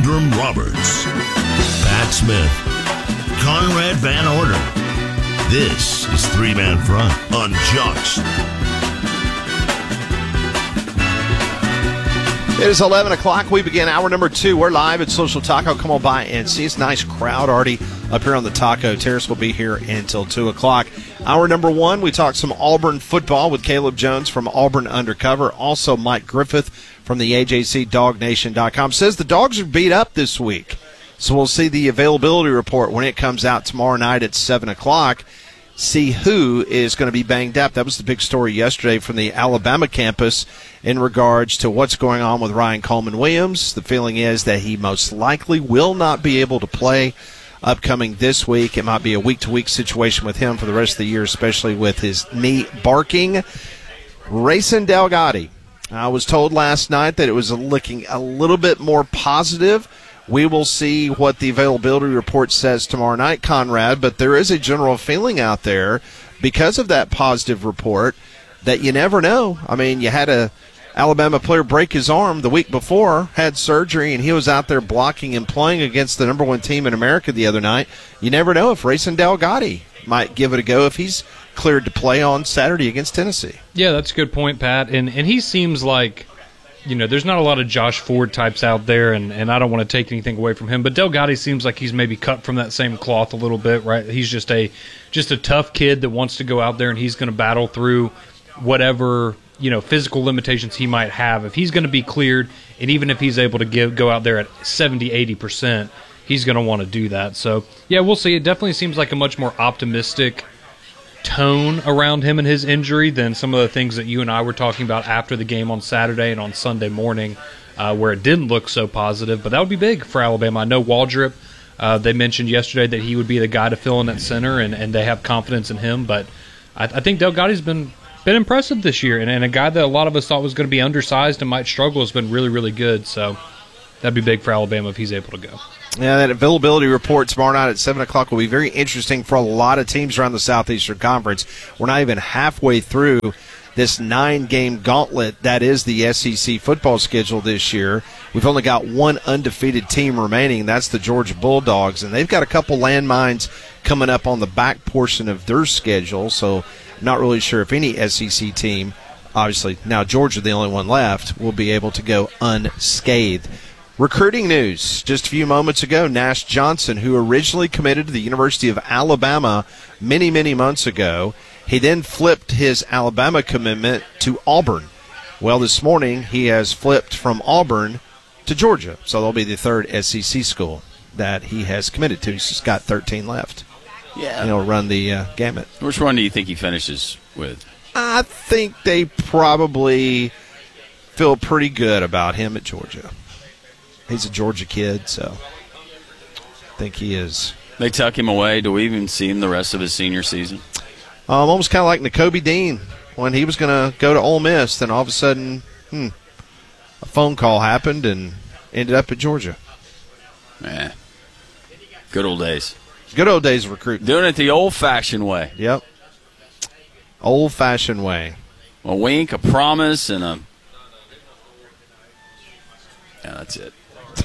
Ingram Roberts, Pat Smith, Conrad Van Orden. This is Three Man Front on Jocks. It is 11 o'clock. We begin hour number 2. We're live at Social Taco. Come on by and see us. Nice crowd already up here on the Taco Terrace. We'll be here until 2 o'clock. Hour number 1, we talked some Auburn football with Caleb Jones from Auburn Undercover. Also, Mike Griffith from the AJCDogNation.com says the Dogs are beat up this week. So we'll see the availability report when it comes out tomorrow night at 7 o'clock. See who is going to be banged up. That was the big story yesterday from the Alabama campus in regards to what's going on with Ryan Coleman-Williams. The feeling is that he most likely will not be able to play upcoming this week. It might be a week-to-week situation with him for the rest of the year, especially with his knee barking. Rayson Delgatti. I was told last night that it was looking a little bit more positive. We will see what the availability report says tomorrow night, Conrad, but there is a general feeling out there because of that positive report that you never know. I mean, you had a Alabama player break his arm the week before, had surgery, and he was out there blocking and playing against the number 1 team in America the other night. You never know if Rayson Delgatti might give it a go if he's cleared to play on Saturday against Tennessee. Yeah, that's a good point, Pat. And he seems like, you know, there's not a lot of Josh Ford types out there, and I don't want to take anything away from him, but Delgatti seems like he's maybe cut from that same cloth a little bit, right? He's just a tough kid that wants to go out there, and he's going to battle through whatever, you know, physical limitations he might have. If he's going to be cleared, and even if he's able to go out there at 70-80%, he's going to want to do that. So, yeah, we'll see. It definitely seems like a much more optimistic tone around him and his injury than some of the things that you and I were talking about after the game on Saturday and on Sunday morning, where it didn't look so positive. But that would be big for Alabama. I know Waldrop, they mentioned yesterday that he would be the guy to fill in at center, and they have confidence in him. But I think Delgatti's been impressive this year, and a guy that a lot of us thought was going to be undersized and might struggle has been really, really good. So that'd be big for Alabama if he's able to go. Yeah, that availability report tomorrow night at 7 o'clock will be very interesting for a lot of teams around the Southeastern Conference. We're not even halfway through this 9-game gauntlet that is the SEC football schedule this year. We've only got one undefeated team remaining. That's the Georgia Bulldogs, and they've got a couple landmines coming up on the back portion of their schedule, so I'm not really sure if any SEC team, obviously now Georgia, the only one left, will be able to go unscathed. Recruiting news. Just a few moments ago, Nash Johnson, who originally committed to the University of Alabama many, many months ago, he then flipped his Alabama commitment to Auburn. Well, this morning he has flipped from Auburn to Georgia. So that'll be the third SEC school that he has committed to. He's just got 13 left. Yeah. And he'll run the gamut. Which one do you think he finishes with? I think they probably feel pretty good about him at Georgia. He's a Georgia kid, so I think he is. They tuck him away. Do we even see him the rest of his senior season? Almost kind of like Nakobe Dean when he was going to go to Ole Miss. Then all of a sudden, a phone call happened and ended up at Georgia. Yeah. Good old days. Good old days of recruiting. Doing it the old-fashioned way. Yep. Old-fashioned way. A wink, a promise, and a... Yeah, that's it.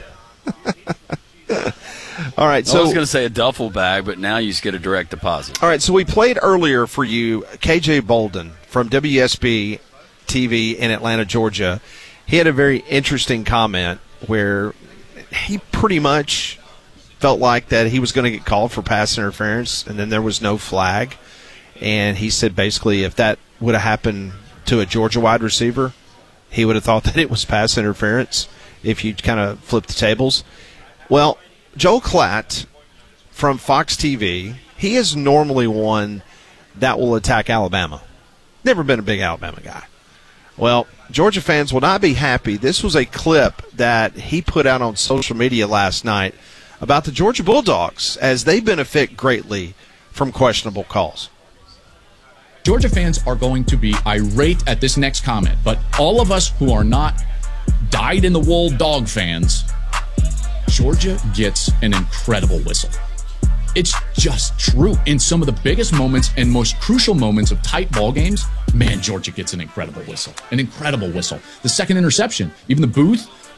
All right, so I was going to say a duffel bag, but now you just get a direct deposit. All right, so we played earlier for you KJ Bolden from WSB TV in Atlanta, Georgia. He had a very interesting comment where he pretty much felt like that he was going to get called for pass interference, and then there was no flag. And he said basically if that would have happened to a Georgia wide receiver, he would have thought that it was pass interference if you kind of flip the tables. Well, Joel Klatt from Fox TV, he is normally one that will attack Alabama. Never been a big Alabama guy. Well, Georgia fans will not be happy. This was a clip that he put out on social media last night about the Georgia Bulldogs as they benefit greatly from questionable calls. Georgia fans are going to be irate at this next comment, but all of us who are not dyed-in-the-wool dog fans, Georgia gets an incredible whistle. It's just true. In some of the biggest moments and most crucial moments of tight ball games, man, Georgia gets an incredible whistle. An incredible whistle. The second interception, even the booth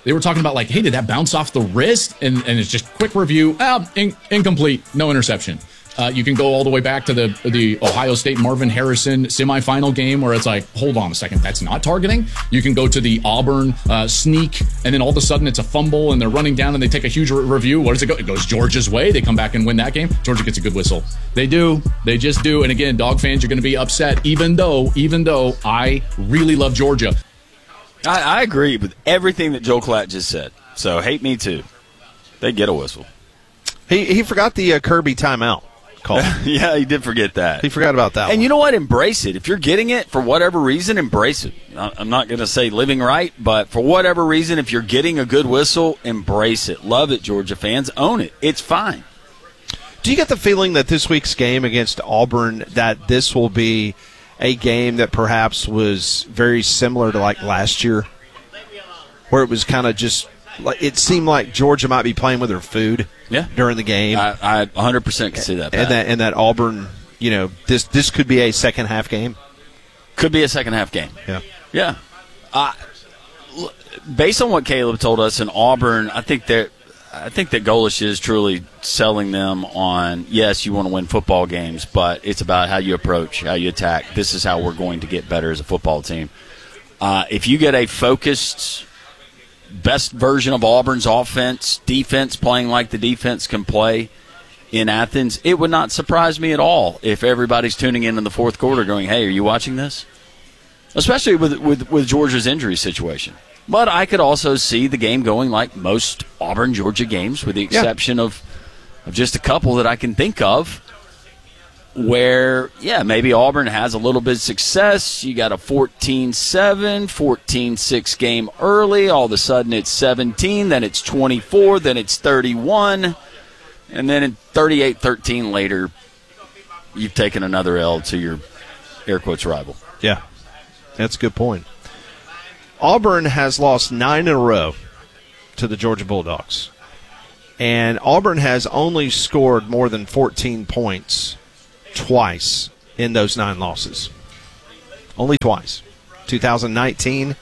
They were talking about like, hey, did that bounce off the wrist? And it's just quick review. Incomplete. No interception. You can go all the way back to the Ohio State Marvin Harrison semifinal game where it's like, hold on a second, that's not targeting. You can go to the Auburn sneak, and then all of a sudden it's a fumble, and they're running down, and they take a huge review. What does it go? It goes Georgia's way. They come back and win that game. Georgia gets a good whistle. They do. They just do. And again, Dog fans, you're going to be upset, even though I really love Georgia. I agree with everything that Joe Klatt just said. So hate me too. They get a whistle. He forgot the Kirby timeout call. Yeah, he did forget that. He forgot about that. And you know what? Embrace it. If you're getting it for whatever reason, embrace it. I'm not going to say living right, but for whatever reason, if you're getting a good whistle, embrace it. Love it, Georgia fans. Own it. It's fine. Do you get the feeling that this week's game against Auburn, that this will be a game that perhaps was very similar to like last year, where it was kind of just like it seemed like Georgia might be playing with their food during the game? I 100% can see that. And that Auburn, this could be a second half game. Could be a second half game. Yeah. Based on what Caleb told us in Auburn, I think that Golesh is truly selling them on, yes, you want to win football games, but it's about how you approach, how you attack. This is how we're going to get better as a football team. If you get a focused, best version of Auburn's defense playing like the defense can play in Athens, it would not surprise me at all if everybody's tuning in the fourth quarter going, hey, are you watching this? Especially with Georgia's injury situation. But I could also see the game going like most Auburn-Georgia games, with the exception of just a couple that I can think of, where, maybe Auburn has a little bit of success. You got a 14-7, 14-6 game early. All of a sudden it's 17, then it's 24, then it's 31, and then in 38-13 later, you've taken another L to your air quotes rival. Yeah, that's a good point. Auburn has lost 9 in a row to the Georgia Bulldogs. And Auburn has only scored more than 14 points twice in those 9 losses. Only twice. 2019,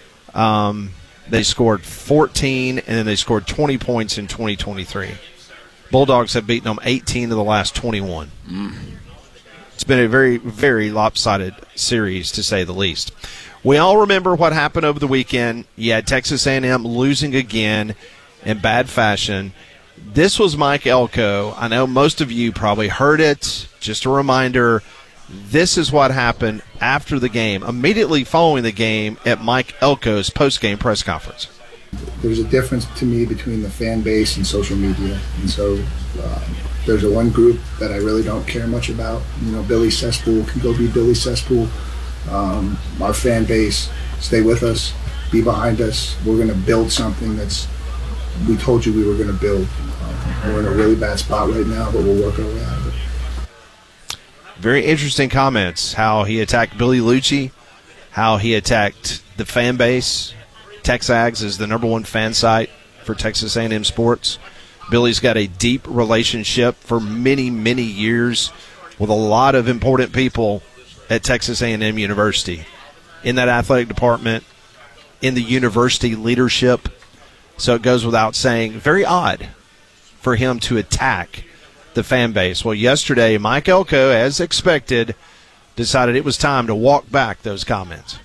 they scored 14, and then they scored 20 points in 2023. Bulldogs have beaten them 18 of the last 21. It's been a very, very lopsided series, to say the least. We all remember what happened over the weekend. You had Texas A&M losing again in bad fashion. This was Mike Elko. I know most of you probably heard it. Just a reminder, this is what happened after the game, immediately following the game at Mike Elko's post-game press conference. There's a difference to me between the fan base and social media. And so there's one group that I really don't care much about. Billy Cesspool can go be Billy Cesspool. Our fan base, stay with us, be behind us. We're going to build something we told you we were going to build. We're in a really bad spot right now, but we'll work our way out of it. Very interesting comments, how he attacked Billy Lucci, how he attacked the fan base. TexAgs is the #1 fan site for Texas A&M sports. Billy's got a deep relationship for many, many years with a lot of important people at Texas A&M University, in that athletic department, in the university leadership. So it goes without saying, very odd for him to attack the fan base. Well, yesterday, Mike Elko, as expected, decided it was time to walk back those comments.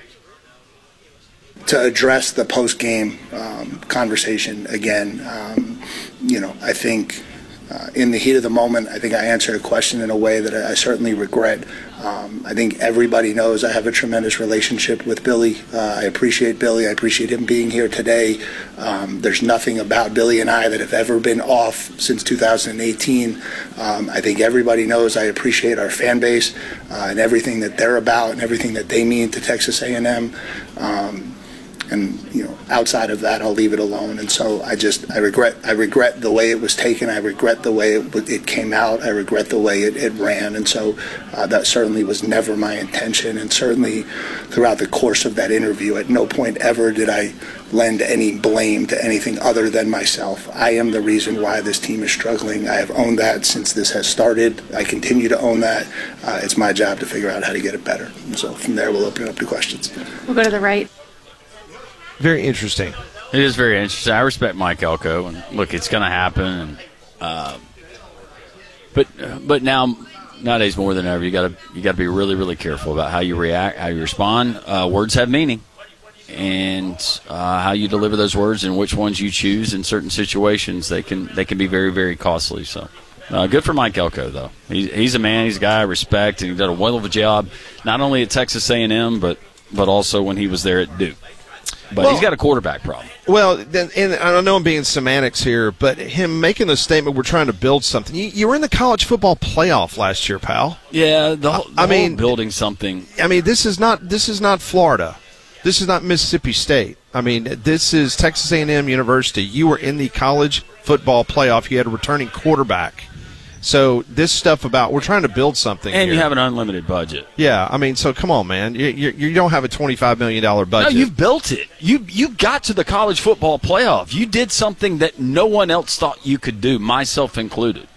To address the post-game conversation again, I think in the heat of the moment, I think I answered a question in a way that I certainly regret. I think everybody knows I have a tremendous relationship with Billy. I appreciate Billy. I appreciate him being here today. There's nothing about Billy and I that have ever been off since 2018. I think everybody knows I appreciate our fan base and everything that they're about and everything that they mean to Texas A&M. And outside of that, I'll leave it alone. And so I regret the way it was taken. I regret the way it came out. I regret the way it ran. And so that certainly was never my intention. And certainly throughout the course of that interview, at no point ever did I lend any blame to anything other than myself. I am the reason why this team is struggling. I have owned that since this has started. I continue to own that. It's my job to figure out how to get it better. And so from there, we'll open it up to questions. We'll go to the right. Very interesting. It is very interesting. I respect Mike Elko, and look, it's going to happen. And, but nowadays more than ever, you got to be really, really careful about how you react, how you respond. Words have meaning, and how you deliver those words and which ones you choose in certain situations, they can be very, very costly. So. Good for Mike Elko, though. He's a man, he's a guy I respect, and he did a well of a job, not only at Texas A&M, but also when he was there at Duke. But he's got a quarterback problem. Well, and I know I'm being semantics here, but him making the statement, we're trying to build something. You were in the college football playoff last year, pal. Yeah, the whole building something. I mean, this is not Florida. This is not Mississippi State. I mean, this is Texas A&M University. You were in the college football playoff. You had a returning quarterback. So this stuff about we're trying to build something and here. You have an unlimited budget. Yeah, I mean, so come on, man. You don't have a $25 million budget. No, you've built it. You got to the college football playoff. You did something that no one else thought you could do, myself included.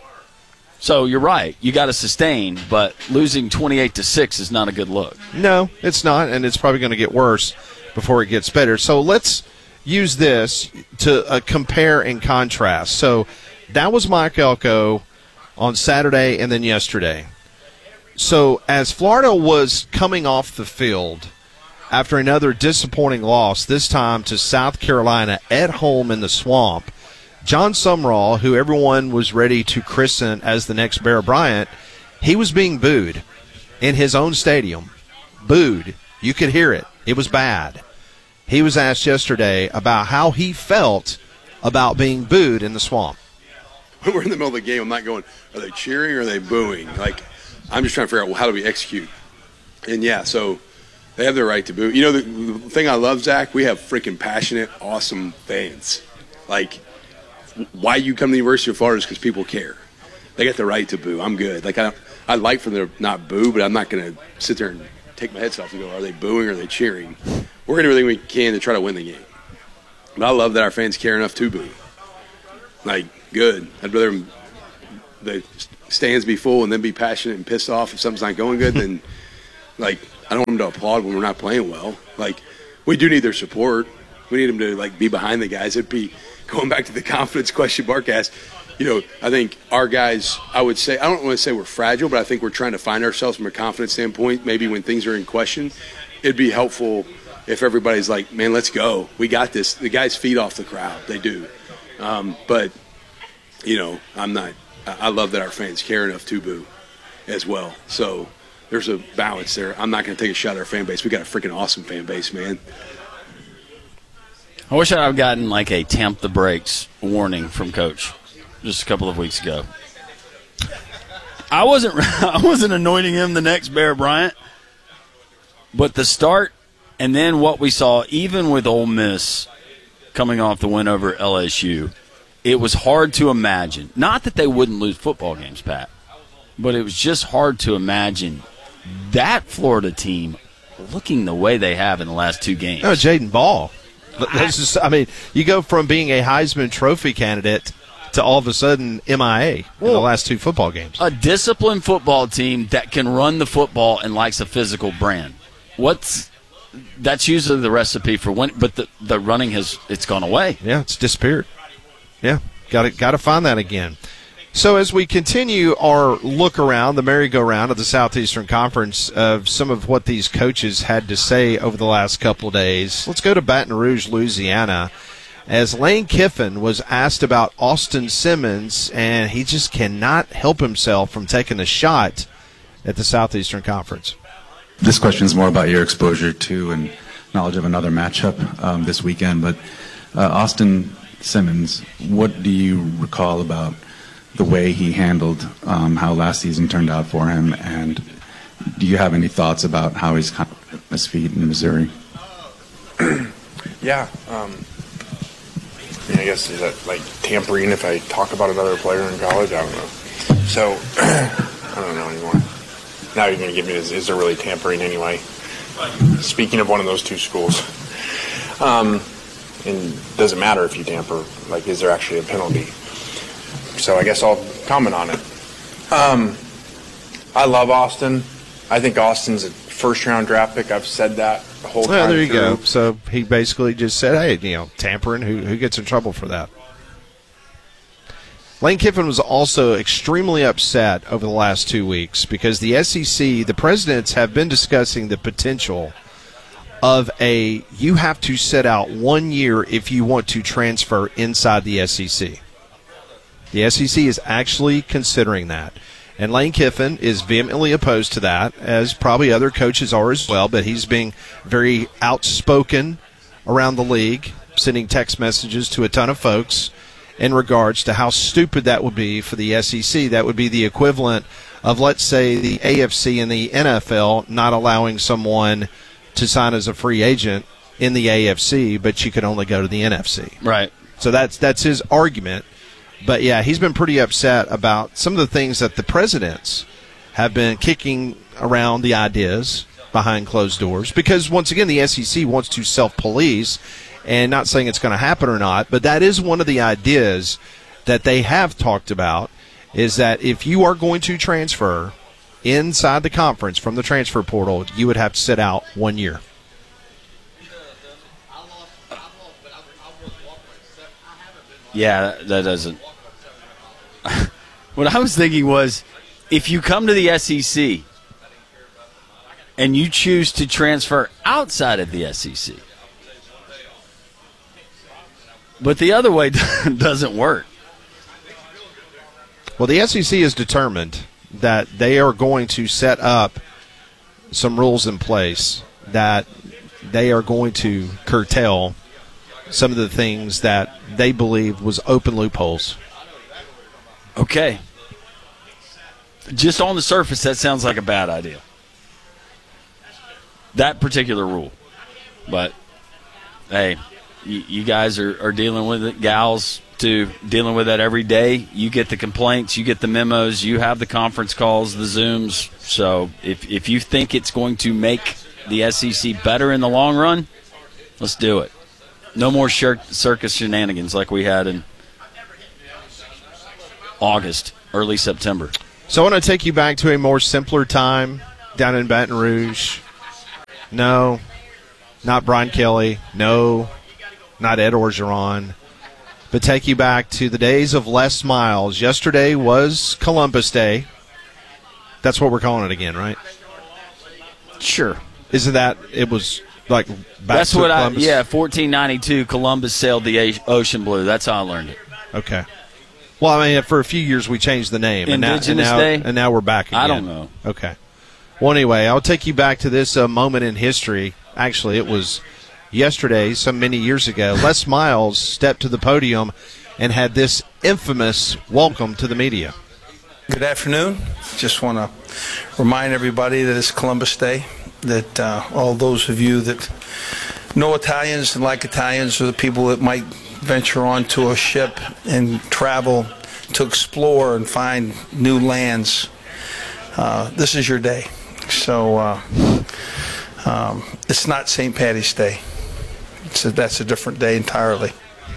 So you're right. You got to sustain, but losing 28-6 is not a good look. No, it's not, and it's probably going to get worse before it gets better. So let's use this to compare and contrast. So that was Mike Elko on Saturday and then yesterday. So as Florida was coming off the field after another disappointing loss, this time to South Carolina at home in the Swamp, John Sumrall, who everyone was ready to christen as the next Bear Bryant, he was being booed in his own stadium. Booed. You could hear it. It was bad. He was asked yesterday about how he felt about being booed in the Swamp. When we're in the middle of the game, I'm not going, are they cheering or are they booing? Like, I'm just trying to figure out, well, how do we execute? And, yeah, so they have their right to boo. You know, the thing I love, Zach, we have freaking passionate, awesome fans. Like, why you come to the University of Florida is because people care. They got the right to boo. I'm good. Like, I'd like for them to not boo, but I'm not going to sit there and take my head off and go, are they booing or are they cheering? We're going to do everything we can to try to win the game. But I love that our fans care enough to boo. Like, good. I'd rather the stands be full and then be passionate and pissed off if something's not going good than, like, I don't want them to applaud when we're not playing well. Like, we do need their support. We need them to, like, be behind the guys. It'd be going back to the confidence question Mark asked. You know, I think our guys, I would say, I don't want to say we're fragile, but I think we're trying to find ourselves from a confidence standpoint. Maybe when things are in question, it'd be helpful if everybody's like, man, let's go. We got this. The guys feed off the crowd. They do. But, you know, I love that our fans care enough to boo as well. So there's a balance there. I'm not going to take a shot at our fan base. We got a freaking awesome fan base, man. I wish I'd have gotten like a tamp the brakes warning from Coach just a couple of weeks ago. I wasn't anointing him the next Bear Bryant, but the start and then what we saw, even with Ole Miss coming off the win over LSU, it was hard to imagine. Not that they wouldn't lose football games, Pat, but it was just hard to imagine that Florida team looking the way they have in the last two games. Oh, Jaden Ball. You go from being a Heisman Trophy candidate to all of a sudden MIA in the last two football games. A disciplined football team that can run the football and likes a physical brand. That's usually the recipe for winning, but the running it's gone away. Yeah, it's disappeared. Yeah, got to find that again. So as we continue our look around the merry-go-round of the Southeastern Conference of some of what these coaches had to say over the last couple of days, let's go to Baton Rouge, Louisiana, as Lane Kiffin was asked about Austin Simmons, and he just cannot help himself from taking a shot at the Southeastern Conference. This question is more about your exposure to and knowledge of another matchup this weekend, but Austin Simmons, what do you recall about the way he handled how last season turned out for him, and do you have any thoughts about how he's kind of on his feet in Missouri? Yeah. I guess, is that like tampering if I talk about another player in college? I don't know. So, I don't know anymore. Now you're going to give me, is there really tampering anyway? Speaking of one of those two schools. And does it matter if you tamper? Like, is there actually a penalty? So I guess I'll comment on it. I love Austin. I think Austin's a first-round draft pick. I've said that the whole time. Well, there you through. go. So he basically just said, hey, tampering, who gets in trouble for that? Lane Kiffin was also extremely upset over the last 2 weeks because the SEC, the presidents have been discussing the potential of you have to sit out 1 year if you want to transfer inside the SEC. The SEC is actually considering that. And Lane Kiffin is vehemently opposed to that, as probably other coaches are as well, but he's being very outspoken around the league, sending text messages to a ton of folks in regards to how stupid that would be for the SEC. That would be the equivalent of, let's say, the AFC and the NFL not allowing someone to sign as a free agent in the AFC, but you could only go to the NFC. Right. So that's his argument. But, yeah, he's been pretty upset about some of the things that the presidents have been kicking around the ideas behind closed doors. Because, once again, the SEC wants to self-police, and not saying it's going to happen or not, but that is one of the ideas that they have talked about, is that if you are going to transfer inside the conference from the transfer portal, you would have to sit out 1 year. Yeah, that doesn't. What I was thinking was, if you come to the SEC and you choose to transfer outside of the SEC, but the other way doesn't work. Well, the SEC is determined that they are going to set up some rules in place that they are going to curtail some of the things that they believe was open loopholes. Okay. Just on the surface, that sounds like a bad idea. That particular rule. But, hey, you guys are dealing with it, gals, too, dealing with that every day. You get the complaints, you get the memos, you have the conference calls, the Zooms. So if you think it's going to make the SEC better in the long run, let's do it. No more circus shenanigans like we had in August, early September. So I want to take you back to a more simpler time down in Baton Rouge. No, not Brian Kelly. No, not Ed Orgeron. But take you back to the days of Les Miles. Yesterday was Columbus Day. That's what we're calling it again, right? Sure. Isn't that, it was like back That's to what Columbus? 1492, Columbus sailed the ocean blue. That's how I learned it. Okay. Well, I mean, for a few years we changed the name. Indigenous Day? And now we're back again. I don't know. Okay. Well, anyway, I'll take you back to this moment in history. Actually, it was yesterday, many years ago. Les Miles stepped to the podium and had this infamous welcome to the media. Good afternoon. Just want to remind everybody that it's Columbus Day, that all those of you that know Italians and like Italians, or the people that might venture onto a ship and travel to explore and find new lands, this is your day. So it's not St. Paddy's Day. That's a different day entirely.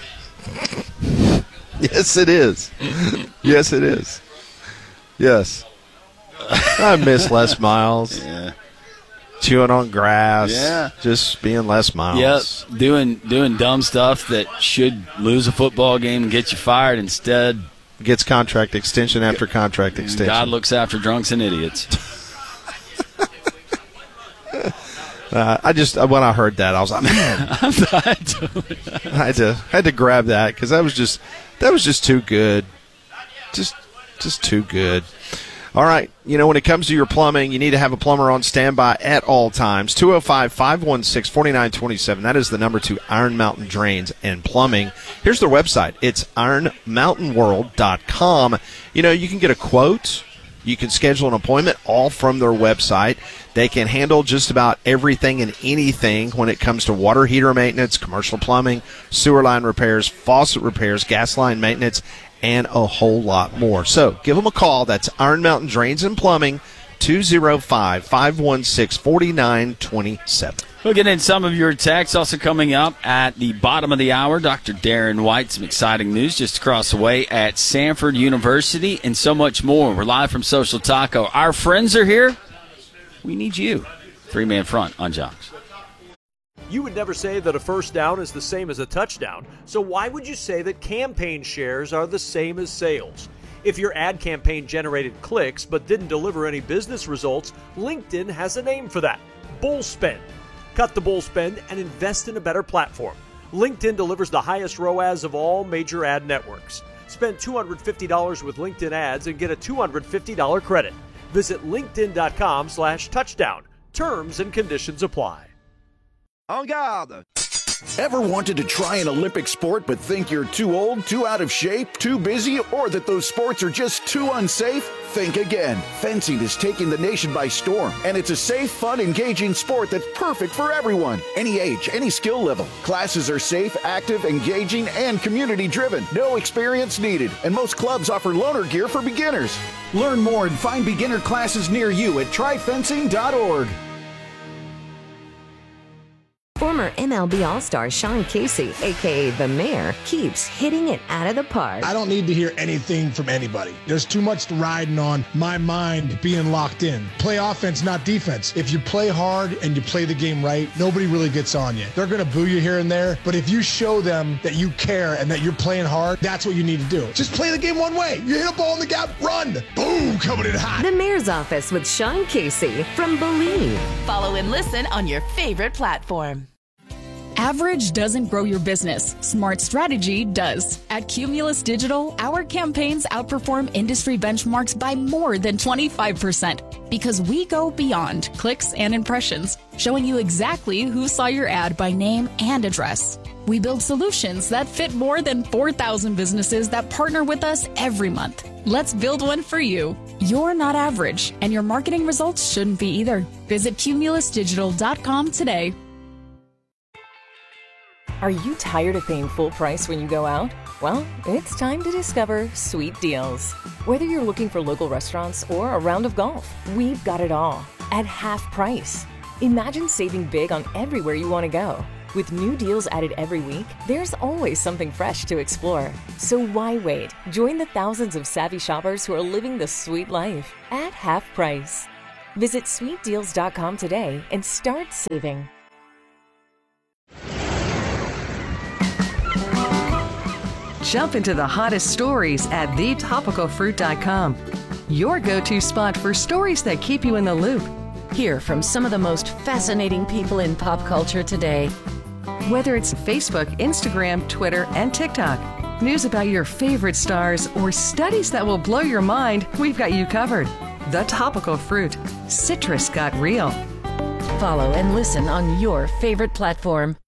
Yes, it is. Yes, it is. Yes. I miss Les Miles. Yeah. Chewing on grass. Yeah. Just being Les Miles. Yep. Doing dumb stuff that should lose a football game and get you fired. Instead, gets contract extension after contract extension. God looks after drunks and idiots. When I heard that, I was like, man, I had to grab that because that was just too good, just too good. All right, when it comes to your plumbing, you need to have a plumber on standby at all times. 205-516-4927. That is the number to Iron Mountain Drains and Plumbing. Here's their website. It's ironmountainworld.com. You can get a quote. You can schedule an appointment all from their website. They can handle just about everything and anything when it comes to water heater maintenance, commercial plumbing, sewer line repairs, faucet repairs, gas line maintenance, and a whole lot more. So give them a call. That's Iron Mountain Drains and Plumbing, 205-516-4927. We'll get in some of your texts. Also coming up at the bottom of the hour, Dr. Darren White, some exciting news just across the way at Samford University, and so much more. We're live from Social Taco. Our friends are here. We need you. Three-man front on Jocks. You would never say that a first down is the same as a touchdown, so why would you say that campaign shares are the same as sales? If your ad campaign generated clicks but didn't deliver any business results, LinkedIn has a name for that: bull spend. Cut the bull spend and invest in a better platform. LinkedIn delivers the highest ROAS of all major ad networks. Spend $250 with LinkedIn ads and get a $250 credit. Visit linkedin.com/touchdown. Terms and conditions apply. En garde! Ever wanted to try an Olympic sport but think you're too old, too out of shape, too busy, or that those sports are just too unsafe? Think again. Fencing is taking the nation by storm, and it's a safe, fun, engaging sport that's perfect for everyone. Any age, any skill level. Classes are safe, active, engaging, and community-driven. No experience needed, and most clubs offer loaner gear for beginners. Learn more and find beginner classes near you at tryfencing.org. Former MLB All-Star Sean Casey, a.k.a. The Mayor, keeps hitting it out of the park. I don't need to hear anything from anybody. There's too much riding on my mind being locked in. Play offense, not defense. If you play hard and you play the game right, nobody really gets on you. They're going to boo you here and there, but if you show them that you care and that you're playing hard, that's what you need to do. Just play the game one way. You hit a ball in the gap, run. Boom, coming in hot. The Mayor's Office with Sean Casey from Believe. Follow and listen on your favorite platform. Average doesn't grow your business. Smart strategy does. At Cumulus Digital, our campaigns outperform industry benchmarks by more than 25% because we go beyond clicks and impressions, showing you exactly who saw your ad by name and address. We build solutions that fit more than 4,000 businesses that partner with us every month. Let's build one for you. You're not average, and your marketing results shouldn't be either. Visit cumulusdigital.com today. Are you tired of paying full price when you go out? Well, it's time to discover Sweet Deals. Whether you're looking for local restaurants or a round of golf, we've got it all at half price. Imagine saving big on everywhere you want to go. With new deals added every week, there's always something fresh to explore. So why wait? Join the thousands of savvy shoppers who are living the sweet life at half price. Visit sweetdeals.com today and start saving. Jump into the hottest stories at thetopicalfruit.com. Your go-to spot for stories that keep you in the loop. Hear from some of the most fascinating people in pop culture today. Whether it's Facebook, Instagram, Twitter, and TikTok, news about your favorite stars, or studies that will blow your mind, we've got you covered. The Topical Fruit. Citrus got real. Follow and listen on your favorite platform.